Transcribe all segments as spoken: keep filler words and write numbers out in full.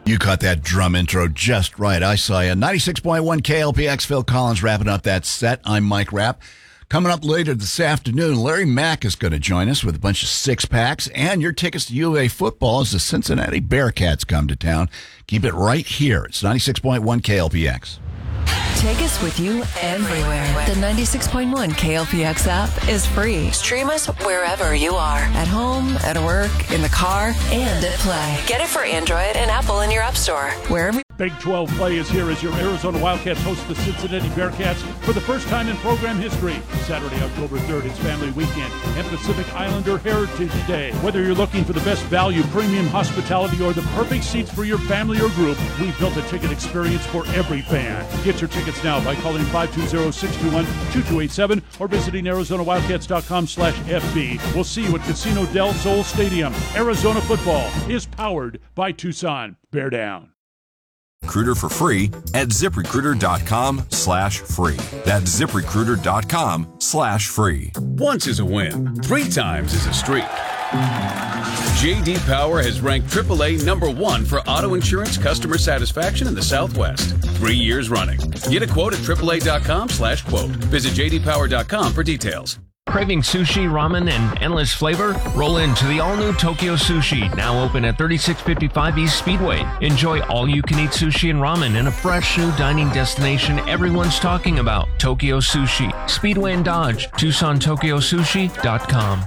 You caught that drum intro just right. I saw you. ninety-six point one K L P X, Phil Collins wrapping up that set. I'm Mike Rapp. Coming up later this afternoon, Larry Mack is going to join us with a bunch of six-packs and your tickets to U of A football as the Cincinnati Bearcats come to town. Keep it right here. It's ninety-six point one K L P X. Take us with you everywhere. The ninety-six point one K L P X app is free. Stream us wherever you are. At home, at work, in the car, and at play. Get it for Android and Apple in your app store. Wherever. Big twelve play is here as your Arizona Wildcats host the Cincinnati Bearcats for the first time in program history. Saturday, October third, it's Family Weekend and Pacific Islander Heritage Day. Whether you're looking for the best value, premium hospitality, or the perfect seats for your family or group, we've built a ticket experience for every fan. Get your tickets now by calling five two zero, six two one, two two eight seven or visiting Arizona Wildcats dot com slash F B. We'll see you at Casino del Sol Stadium. Arizona football is powered by Tucson. Bear down. Recruiter for free at ZipRecruiter.com slash free. That's ZipRecruiter.com slash free. Once is a win. Three times is a streak. J D Power has ranked triple A number one for auto insurance customer satisfaction in the Southwest. Three years running. Get a quote at triple A dot com slash quote. Visit J D Power dot com for details. Craving sushi, ramen, and endless flavor? Roll into the all-new Tokyo Sushi, now open at thirty-six fifty-five East Speedway. Enjoy all-you-can-eat sushi and ramen in a fresh new dining destination everyone's talking about. Tokyo Sushi, Speedway and Dodge, Tucson Tokyo Sushi dot com.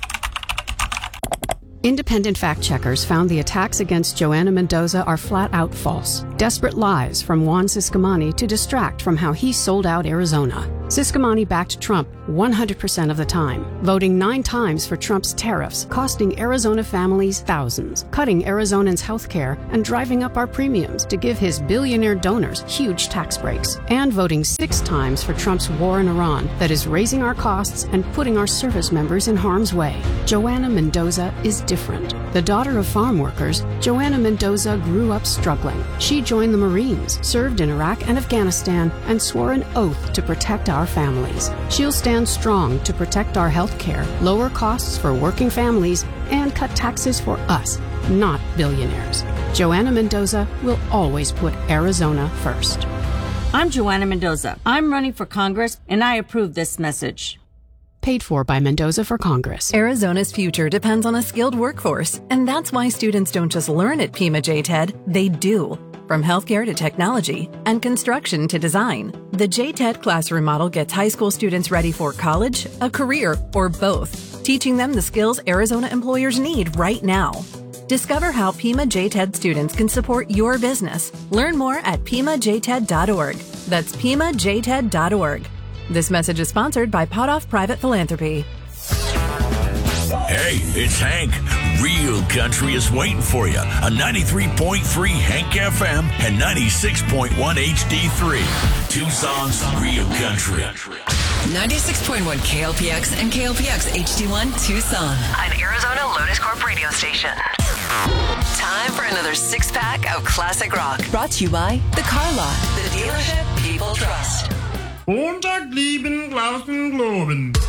Independent fact-checkers found the attacks against Joanna Mendoza are flat-out false. Desperate lies from Juan Ciscomani to distract from how he sold out Arizona. Ciscomani backed Trump one hundred percent of the time, voting nine times for Trump's tariffs, costing Arizona families thousands, cutting Arizonans' health care, and driving up our premiums to give his billionaire donors huge tax breaks, and voting six times for Trump's war in Iran that is raising our costs and putting our service members in harm's way. Joanna Mendoza is different. The daughter of farm workers, Joanna Mendoza grew up struggling. She joined the Marines, served in Iraq and Afghanistan, and swore an oath to protect our families. She'll stand strong to protect our health care, lower costs for working families, and cut taxes for us, not billionaires. Joanna Mendoza will always put Arizona first. I'm Joanna Mendoza. I'm running for Congress, and I approve this message. Paid for by Mendoza for Congress. Arizona's future depends on a skilled workforce, and that's why students don't just learn at Pima J TED, they do. From healthcare to technology and construction to design, the J TED classroom model gets high school students ready for college, a career, or both, teaching them the skills Arizona employers need right now. Discover how Pima J TED students can support your business. Learn more at Pima J TED dot org. That's Pima J TED dot org. This message is sponsored by Potoff Private Philanthropy. Hey, it's Hank. Real country is waiting for you on ninety-three point three Hank F M and ninety-six point one H D three. Tucson's Real Country. ninety-six point one K L P X and K L P X H D one Tucson. An Arizona Lotus Corp radio station. Time for another six-pack of classic rock. Brought to you by The Car Lot, the dealership people trust. Montag, lieben, Glauben, Globen.